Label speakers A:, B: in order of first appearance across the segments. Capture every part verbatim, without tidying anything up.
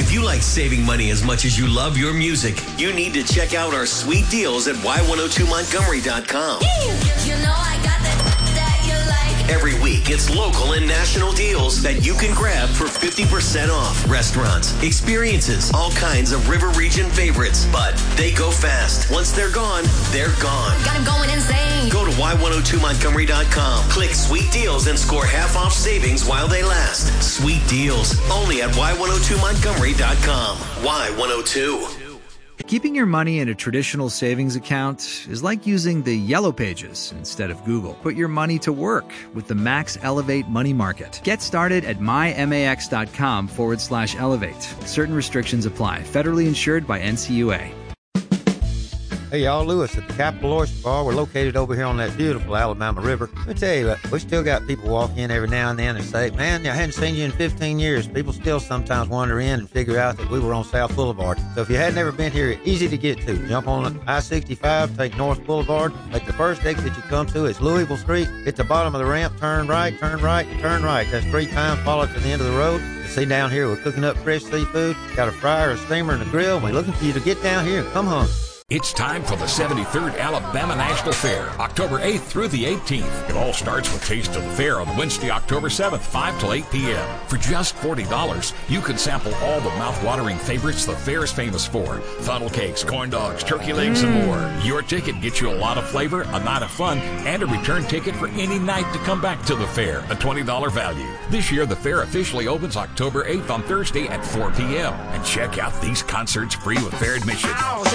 A: If you like saving money as much as you love your music, you need to check out our sweet deals at Y one oh two Montgomery dot com.
B: You know I got that that you like.
A: Every week, it's local and national deals that you can grab for fifty percent off. Restaurants, experiences, all kinds of River Region favorites. But they go fast. Once they're gone, they're gone.
B: Got 'em going insane.
A: Go to Y one oh two Montgomery dot com. Click Sweet Deals and score half off savings while they last. Sweet Deals, only at Y one oh two Montgomery dot com. Y one oh two.
C: Keeping your money in a traditional savings account is like using the Yellow Pages instead of Google. Put your money to work with the Max Elevate Money Market. Get started at mymax.com forward slash elevate. Certain restrictions apply. Federally insured by N C U A.
D: Hey, y'all, Lewis at the Capital Oyster Bar. We're located over here on that beautiful Alabama River. Let me tell you, we still got people walk in every now and then and say, man, I hadn't seen you in fifteen years. People still sometimes wander in and figure out that we were on South Boulevard. So if you had never been here, easy to get to. Jump on I sixty-five, take North Boulevard. Like the first exit you come to is Louisville Street. Hit the bottom of the ramp, turn right, turn right, turn right. That's three times, follow to the end of the road. You see down here, we're cooking up fresh seafood. Got a fryer, a steamer, and a grill. We're looking for you to get down here and come home.
E: It's time for the seventy-third Alabama National Fair, October eighth through the eighteenth. It all starts with Taste of the Fair on Wednesday, October seventh, five till eight p.m. For just forty dollars, you can sample all the mouth-watering favorites the fair is famous for. Funnel cakes, corn dogs, turkey legs, mm. and more. Your ticket gets you a lot of flavor, a night of fun, and a return ticket for any night to come back to the fair, a twenty dollars value. This year, the fair officially opens October eighth on Thursday at four p.m. And check out these concerts free with fair admission.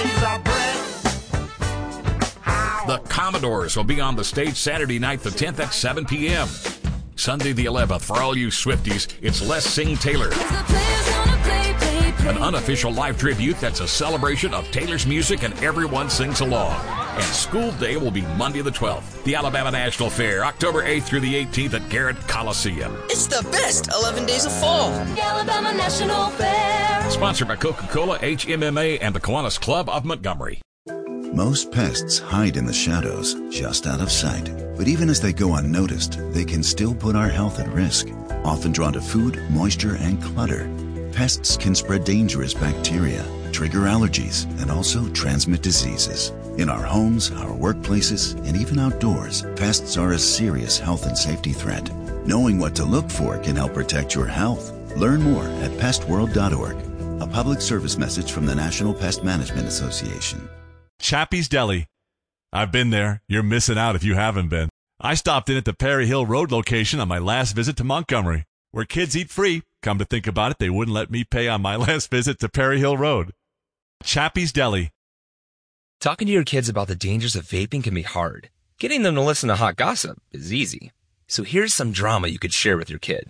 E: The Commodores will be on the stage Saturday night the tenth at seven p.m. Sunday the eleventh, for all you Swifties, it's Les Sing Taylor. Play, play, play. An unofficial live tribute that's a celebration of Taylor's music and everyone sings along. And School Day will be Monday the twelfth. The Alabama National Fair, October eighth through the eighteenth at Garrett Coliseum.
F: It's the best eleven days of fall.
B: The Alabama National Fair.
E: Sponsored by Coca-Cola, H M M A, and the Kiwanis Club of Montgomery.
G: Most pests hide in the shadows, just out of sight. But even as they go unnoticed, they can still put our health at risk. Often drawn to food, moisture, and clutter, pests can spread dangerous bacteria, trigger allergies, and also transmit diseases. In our homes, our workplaces, and even outdoors, pests are a serious health and safety threat. Knowing what to look for can help protect your health. Learn more at pest world dot org. A public service message from the National Pest Management Association.
H: Chappie's Deli. I've been there. You're missing out if you haven't been. I stopped in at the Perry Hill Road location on my last visit to Montgomery, where kids eat free. Come to think about it, they wouldn't let me pay on my last visit to Perry Hill Road. Chappie's Deli.
I: Talking to your kids about the dangers of vaping can be hard. Getting them to listen to hot gossip is easy. So here's some drama you could share with your kid.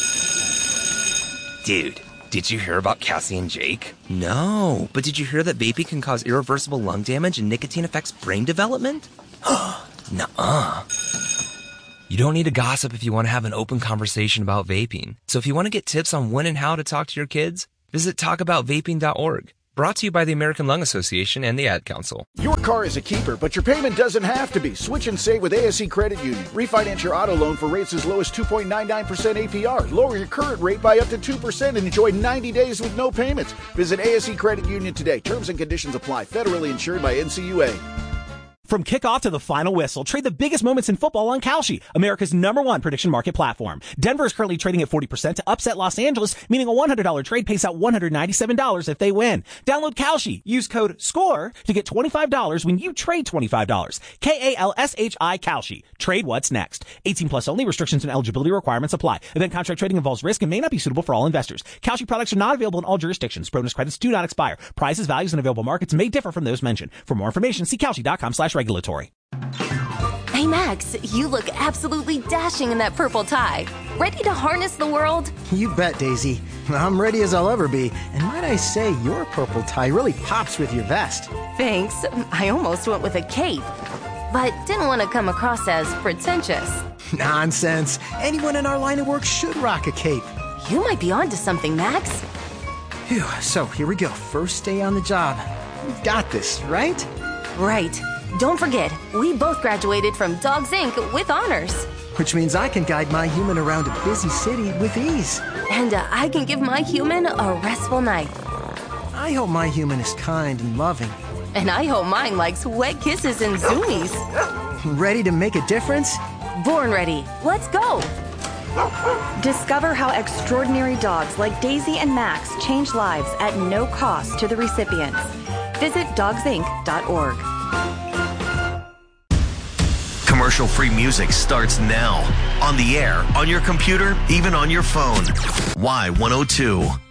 I: Dude, did you hear about Cassie and Jake? No, but did you hear that vaping can cause irreversible lung damage and nicotine affects brain development? Nuh-uh. You don't need to gossip if you want to have an open conversation about vaping. So if you want to get tips on when and how to talk to your kids, visit talk about vaping dot org. Brought to you by the American Lung Association and the Ad Council.
J: Your car is a keeper, but your payment doesn't have to be. Switch and save with A S E Credit Union. Refinance your auto loan for rates as low as two point nine nine percent A P R. Lower your current rate by up to two percent and enjoy ninety days with no payments. Visit A S E Credit Union today. Terms and conditions apply. Federally insured by N C U A.
K: From kickoff to the final whistle, trade the biggest moments in football on Kalshi, America's number one prediction market platform. Denver is currently trading at forty percent to upset Los Angeles, meaning a one hundred dollars trade pays out one hundred ninety-seven dollars if they win. Download Kalshi. Use code SCORE to get twenty-five dollars when you trade twenty-five dollars. K A L S H I Kalshi. Trade what's next. eighteen plus only. Restrictions and eligibility requirements apply. Event contract trading involves risk and may not be suitable for all investors. Kalshi products are not available in all jurisdictions. Bonus credits do not expire. Prices, values, and available markets may differ from those mentioned. For more information, see Kalshi.com slash regulatory.
B: Hey, Max, you look absolutely dashing in that purple tie. Ready to harness the world?
L: You bet, Daisy. I'm ready as I'll ever be. And might I say, your purple tie really pops with your vest.
B: Thanks. I almost went with a cape, but didn't want to come across as pretentious.
L: Nonsense. Anyone in our line of work should rock a cape.
B: You might be onto something, Max.
L: Phew, so here we go. First day on the job. We've got this, right?
B: Right. Don't forget, we both graduated from Dogs Incorporated with honors.
L: which means I can guide my human around a busy city with ease.
B: And uh, I can give my human a restful night.
L: I hope my human is kind and loving.
B: And I hope mine likes wet kisses and zoomies.
L: Ready to make a difference?
B: Born ready. Let's go.
M: Discover how extraordinary dogs like Daisy and Max change lives at no cost to the recipients. Visit dogs inc dot org.
A: Commercial-free music starts now. On the air, on your computer, even on your phone. Y one oh two.